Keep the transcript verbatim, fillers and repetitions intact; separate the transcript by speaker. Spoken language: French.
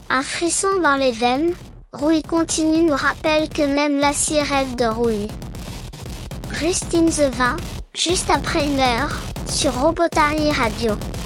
Speaker 1: Un frisson dans les veines, Rouille continue nous rappelle que même l'acier rêve de rouille. Rust in the Vin, juste après une heure, sur Robotary Radio.